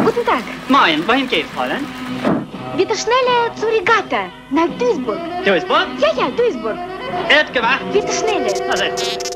Guten Tag. Moin, wohin geht's, Fräulein? Wieder schneller zur Regatta, nach Duisburg. Duisburg? Ja, Duisburg. Wird gewacht. Wieder schneller. Also.